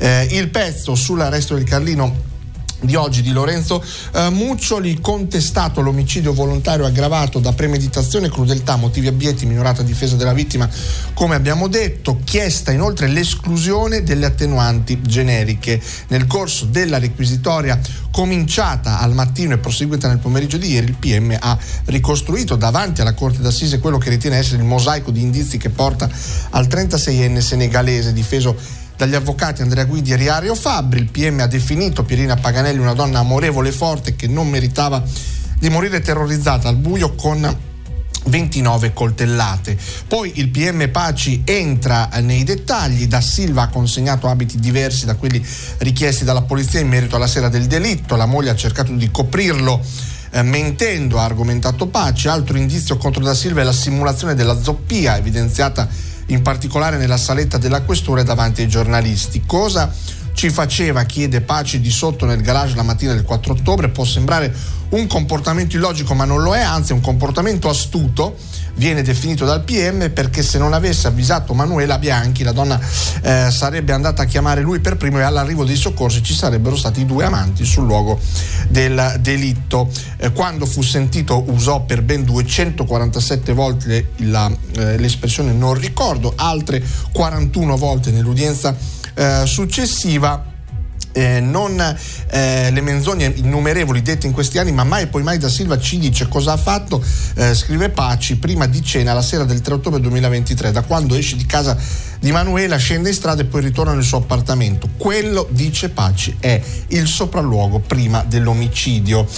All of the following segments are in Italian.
Il pezzo sull'arresto del Carlino di oggi di Lorenzo Muccioli: contestato l'omicidio volontario aggravato da premeditazione, crudeltà, motivi abietti, minorata difesa della vittima, come abbiamo detto. Chiesta inoltre l'esclusione delle attenuanti generiche. Nel corso della requisitoria cominciata al mattino e proseguita nel pomeriggio di ieri, il PM ha ricostruito davanti alla Corte d'Assise quello che ritiene essere il mosaico di indizi che porta al 36enne senegalese, difeso dagli avvocati Andrea Guidi e Riario Fabbri. Il PM ha definito Pierina Paganelli una donna amorevole e forte che non meritava di morire terrorizzata al buio con 29 coltellate. Poi il PM Paci entra nei dettagli. Da Silva ha consegnato abiti diversi da quelli richiesti dalla polizia in merito alla sera del delitto. La moglie ha cercato di coprirlo mentendo, ha argomentato Paci. Altro indizio contro Da Silva è la simulazione della zoppia, evidenziata in particolare nella saletta della questura e davanti ai giornalisti. Cosa ci faceva, chiede Paci, di sotto nel garage la mattina del 4 ottobre? Può sembrare un comportamento illogico, ma non lo è, anzi è un comportamento astuto, viene definito dal PM, perché se non avesse avvisato Manuela Bianchi, la donna sarebbe andata a chiamare lui per primo e all'arrivo dei soccorsi ci sarebbero stati 2 amanti sul luogo del delitto. Quando fu sentito usò per ben 247 volte l'espressione non ricordo, altre 41 volte nell'udienza successiva. Le menzogne innumerevoli dette in questi anni, ma mai e poi mai Da Silva ci dice cosa ha fatto, scrive Paci, prima di cena la sera del 3 ottobre 2023, da quando esce di casa di Manuela, scende in strada e poi ritorna nel suo appartamento. Quello, dice Paci, è il sopralluogo prima dell'omicidio.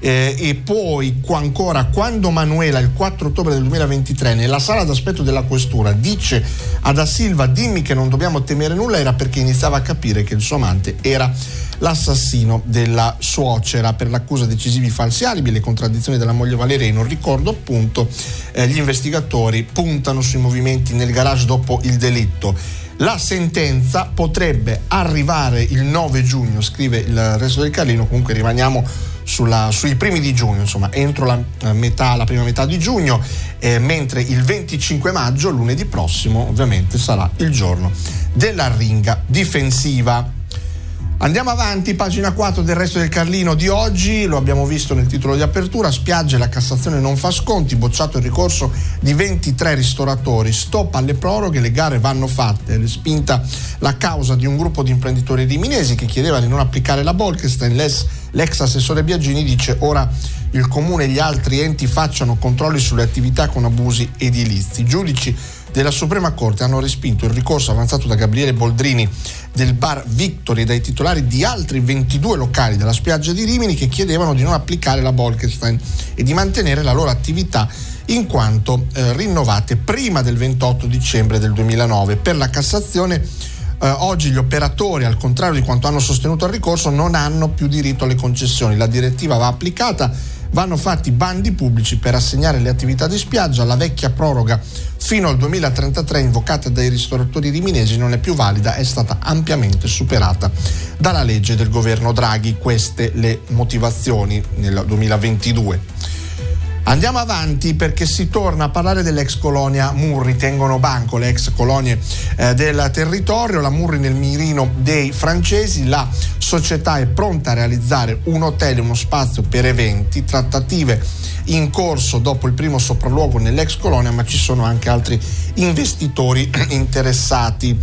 E poi ancora, quando Manuela il 4 ottobre del 2023 nella sala d'aspetto della questura dice a Da Silva dimmi che non dobbiamo temere nulla, era perché iniziava a capire che il suo amante era l'assassino della suocera. Per l'accusa decisivi falsi alibi, le contraddizioni della moglie Valeria e non ricordo appunto, gli investigatori puntano sui movimenti nel garage dopo il delitto. La sentenza potrebbe arrivare il 9 giugno, scrive il Resto del Carlino. Comunque rimaniamo sui primi di giugno, insomma entro la prima metà di giugno, mentre il 25 maggio, lunedì prossimo, ovviamente sarà il giorno dell'arringa difensiva. Andiamo avanti, pagina 4 del Resto del Carlino di oggi, lo abbiamo visto nel titolo di apertura: spiagge, la Cassazione non fa sconti, bocciato il ricorso di 23 ristoratori, stop alle proroghe, le gare vanno fatte, respinta la causa di un gruppo di imprenditori riminesi che chiedeva di non applicare la Bolkestein. L'ex assessore Biagini dice ora il comune e gli altri enti facciano controlli sulle attività con abusi edilizi. I giudici della Suprema Corte hanno respinto il ricorso avanzato da Gabriele Boldrini del bar Victory e dai titolari di altri 22 locali della spiaggia di Rimini che chiedevano di non applicare la Bolkestein e di mantenere la loro attività in quanto rinnovate prima del 28 dicembre del 2009. Per la Cassazione oggi gli operatori, al contrario di quanto hanno sostenuto al ricorso, non hanno più diritto alle concessioni. La direttiva va applicata, vanno fatti bandi pubblici per assegnare le attività di spiaggia. La vecchia proroga fino al 2033 invocata dai ristoratori riminesi non è più valida, è stata ampiamente superata dalla legge del governo Draghi. Queste le motivazioni nel 2022. Andiamo avanti perché si torna a parlare dell'ex colonia Murri. Tengono banco le ex colonie del territorio, la Murri nel mirino dei francesi. La società è pronta a realizzare un hotel e uno spazio per eventi, trattative in corso dopo il primo sopralluogo nell'ex colonia, ma ci sono anche altri investitori interessati.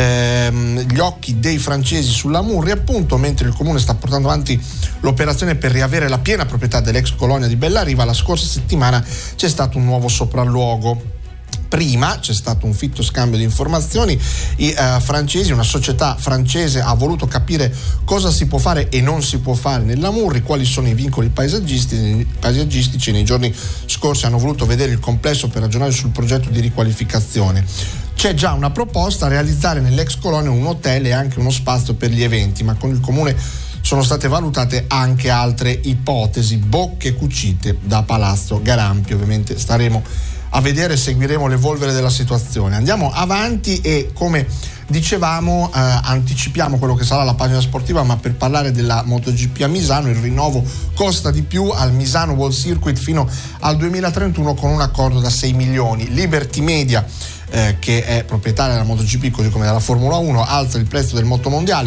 Gli occhi dei francesi sulla Murri, appunto, mentre il comune sta portando avanti l'operazione per riavere la piena proprietà dell'ex colonia di Bellariva. La scorsa settimana c'è stato un nuovo sopralluogo. Prima c'è stato un fitto scambio di informazioni. I francesi, una società francese, ha voluto capire cosa si può fare e non si può fare nella Murri, quali sono i vincoli paesaggistici. Nei giorni scorsi hanno voluto vedere il complesso per ragionare sul progetto di riqualificazione. C'è già una proposta: realizzare nell'ex colonia un hotel e anche uno spazio per gli eventi, ma con il comune sono state valutate anche altre ipotesi, bocche cucite da Palazzo Garampi. Ovviamente staremo a vedere, seguiremo l'evolvere della situazione. Andiamo avanti e, come dicevamo, anticipiamo quello che sarà la pagina sportiva, ma per parlare della MotoGP a Misano. Il rinnovo costa di più al Misano World Circuit fino al 2031 con un accordo da 6 milioni. Liberty Media, che è proprietaria della MotoGP così come della Formula 1, alza il prezzo del motomondiale